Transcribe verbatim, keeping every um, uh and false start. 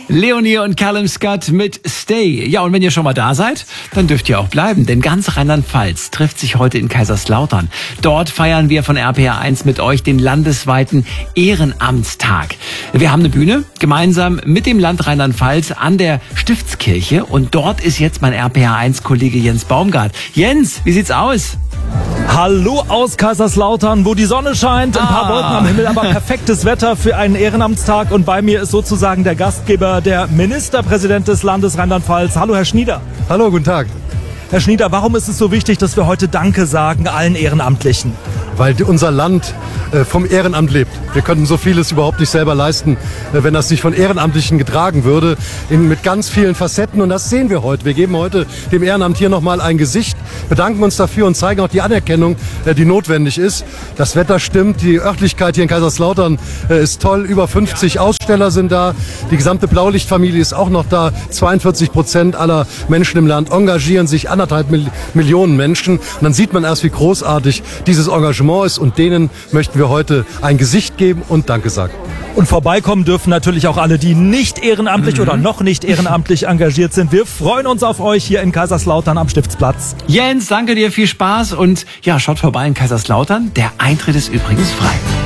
Leonie und Callum Scott mit Stay. Ja, und wenn ihr schon mal da seid, dann dürft ihr auch bleiben, denn ganz Rheinland-Pfalz trifft sich heute in Kaiserslautern. Dort feiern wir von R P R eins mit euch den landesweiten Ehrenamtstag. Wir haben eine Bühne gemeinsam mit dem Land Rheinland-Pfalz an der Stiftskirche und dort ist jetzt mein R P R eins Kollege Jens Baumgart. Jens, wie sieht's aus? Hallo aus Kaiserslautern, wo die Sonne scheint, ein paar Ah. Wolken am Himmel, aber perfektes Wetter für einen Ehrenamtstag. Und bei mir ist sozusagen der Gastgeber, der Ministerpräsident des Landes Rheinland-Pfalz. Hallo, Herr Schnieder. Hallo, guten Tag. Herr Schnieder, warum ist es so wichtig, dass wir heute Danke sagen allen Ehrenamtlichen? Weil unser Land äh, vom Ehrenamt lebt. Wir könnten so vieles überhaupt nicht selber leisten, äh, wenn das nicht von Ehrenamtlichen getragen würde, in, mit ganz vielen Facetten. Und das sehen wir heute. Wir geben heute dem Ehrenamt hier nochmal ein Gesicht, bedanken uns dafür und zeigen auch die Anerkennung, äh, die notwendig ist. Das Wetter stimmt, die Örtlichkeit hier in Kaiserslautern äh, ist toll. Über fünfzig Aussteller sind da. Die gesamte Blaulichtfamilie ist auch noch da. zweiundvierzig Prozent aller Menschen im Land engagieren sich, anderthalb Mil- Millionen Menschen. Und dann sieht man erst, wie großartig dieses Engagement ist. Und denen möchten wir heute ein Gesicht geben und Danke sagen. Und vorbeikommen dürfen natürlich auch alle, die nicht ehrenamtlich mhm. oder noch nicht ehrenamtlich engagiert sind. Wir freuen uns auf euch hier in Kaiserslautern am Stiftsplatz. Jens, danke dir, viel Spaß und ja, schaut vorbei in Kaiserslautern. Der Eintritt ist übrigens frei.